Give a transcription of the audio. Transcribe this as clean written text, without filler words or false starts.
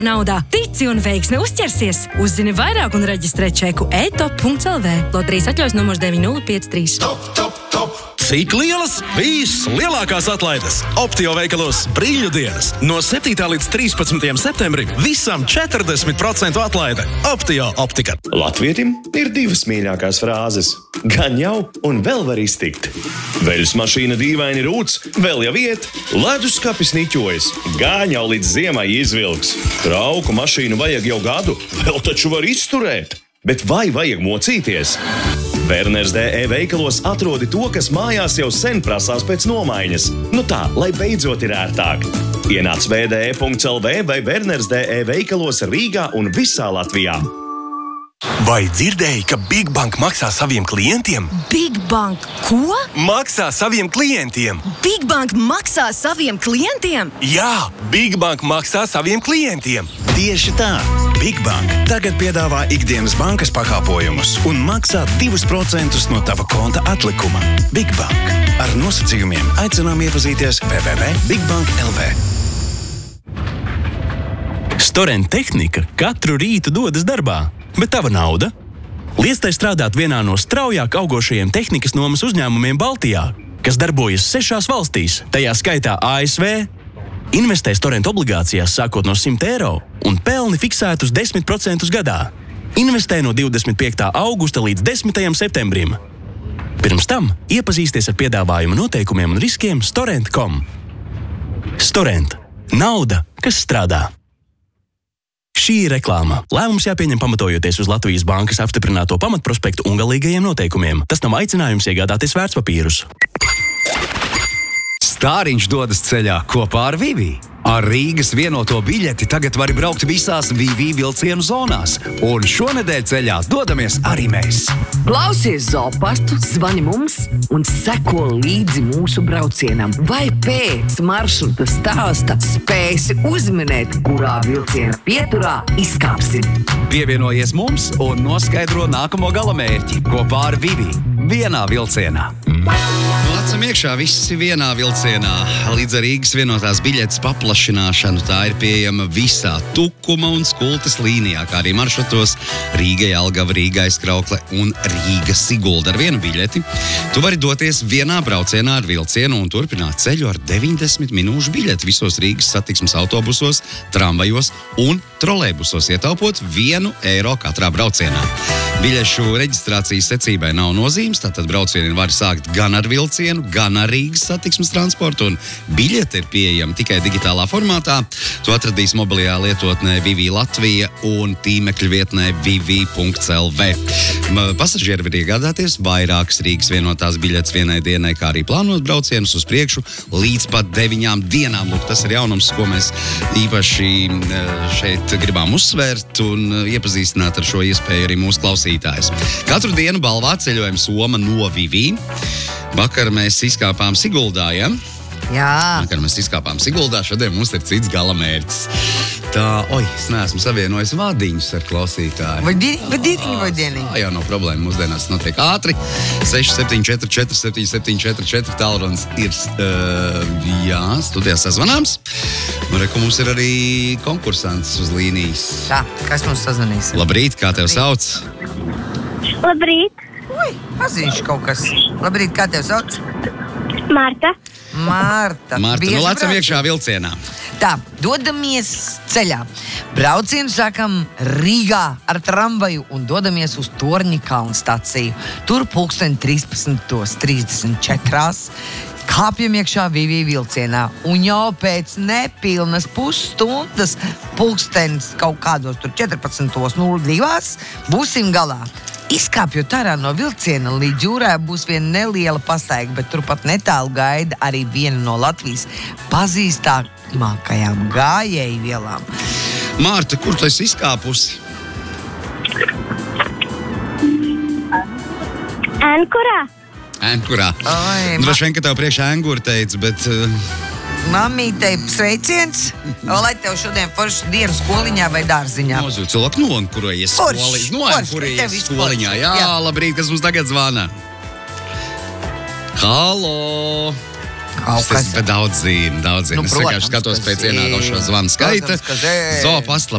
Naudā tici un veiksme uzķersies. Uzzini vairāk un reģistrē čeku etop.lv. Loterijas atļaujas numurs 9053. Top! Cik lielas? Vislielākās atlaides Optio veikalos brīļu dienas. No 7. līdz 13. septembrim visam 40% atlaide. Optio optika. Latvietim ir divas mīļākās frāzes. Gan jau un vēl var iztikt. Veļas mašīna dīvaini rūc, vēl jau iet. Leduskapis niķojas, gan jau līdz ziemai izvilks. Trauku mašīnu vajag jau gadu, vēl taču var izturēt. Bet vai vajag mocīties? Werners.de veikalos atrodi to, kas mājās jau sen prasās pēc nomaiņas. Nu tā, lai beidzot ir ērtāk. Ienāc vde.lv vai Werners.de veikalos Rīgā un visā Latvijā. Vai dzirdēji, ka Big Bank maksā saviem klientiem? Big Bank ko? Maksā saviem klientiem. Big Bank maksā saviem klientiem? Jā, Big Bank maksā saviem klientiem. Tieši tā. Big Bank tagad piedāvā ikdienas bankas pakāpojumus un maksā 2% no tava konta atlikuma. Big Bank. Ar nosacījumiem aicinām iepazīties www.bigbank.lv. Storent tehnika katru rītu dodas darbā, bet tava nauda? Liestai strādāt vienā no straujāk augošajiem tehnikas nomas uzņēmumiem Baltijā, kas darbojas 6 valstīs, tajā skaitā ASV. Investē Storent obligācijās sākot no 100 eiro un pelni fiksētus 10% gadā. Investē no 25. augusta līdz 10. septembrim. Pirms tam iepazīsties ar piedāvājumu noteikumiem un riskiem Storent.com. Storent. Nauda, kas strādā. Šī ir reklāma. Lēmums jāpieņem pamatojoties uz Latvijas bankas apstiprināto pamatprospektu un galīgajiem noteikumiem. Tas nav aicinājums iegādāties vērtspapīrus. Stāriņš dodas ceļā kopā ar Vivi. Ar Rīgas vienoto biļeti tagad vari braukt visās Vivi vilcienu zonās. Un šonedēļ ceļā dodamies arī mēs. Klausies Zoopastu, zvani mums un seko līdzi mūsu braucienam. Vai pēc maršruta stāsta spēsi uzminēt, kurā vilciena pieturā izkāpsim. Pievienojies mums un noskaidro nākamo galamērķi kopā ar Vivi. Vienā vilcienā. Lecam iekšā visi vienā vilcienā. Līdz ar Rīgas vienotās biļetes paplašināšanu tā ir pieejama visā Tukuma un Skultes līnijā, kā arī maršrutos Rīga Jelgava, Rīga Aizkraukle un Rīga Sigulda. Ar vienu biļeti tu vari doties vienā braucienā ar vilcienu un turpināt ceļu ar 90 minūšu biļeti visos Rīgas satiksmes autobusos, tramvajos un trolejbusos, ietaupot 1 eiro katrā braucienā. Biļešu reģistrācijas secībai nav nozīmes, tātad braucieni var sākt gan ar vilcienu, gan ar Rīgas satiksmes transportu, un biļete ir pieejama tikai digitālā formātā. Tu atradīsi mobilajā lietotnē Vivi Latvija un tīmekļa vietnē vivi.lv. Pasažieri var iegādāties vairākas Rīgas vienotās biļetes vienai dienai, kā arī plānot braucienus uz priekšu līdz pat 9 dienām. Lūk, tas ir jaunums, ko mēs īpaši šeit gribam uzsvērt un iepazīstināt ar šo iespēju arī mūsu klausītājus. Katru dienu balvā ceļojuma soma no Vivi. Vakar mēs izkāpām Siguldā, ja? Jā. Vakar mēs izkāpām Siguldā, šodien mums ir cits galamērķis. Es neesmu savienojis vārdiņus ar klausītāju. Vai dieniņi? Jā, nav problēma, mūsdienās notiek ātri. 6744 7744, tālrunis ir, studijā sazvanāms. Reku, mums ir arī konkursants uz līnijas. Tā, kas mums sazvanīs? Labrīt, kā tev sauc? Labrīt. Pazīšu kaut kas. Labrīt, kā tev sauc? Marta. Marta, lecam iekšā vilcienā. Tā, dodamies ceļā. Braucienu sākam Rīgā ar tramvaju un dodamies uz Torņakalna staciju. Tur 13:34. Kāpjam iekšā Vivi vilcienā un jau pēc nepilnas pusstundas, pulkstenis kaut kādos tur 14:02 būsim galā. Izkāpjot ārā no vilciena līdz jūrai būs viena neliela pastaiga, bet turpat netālu gaida arī viena no Latvijas pazīstamākajām gājēju vielām. Mārta, kur tu esi izkāpusi? Ēnkurā. Droši vien, ka tev priekšā ēnguri teica, bet... Mamītei sveiciens, lai tev šodien forša diena skoliņā vai dārziņā. Cilvēku noankurējies skoliņā. Jā, labrīt, kas mums tagad zvana? Halo! Bet daudz zina. Es vienkārši skatos pēc ienākošo zvanu skaita. Zoopasta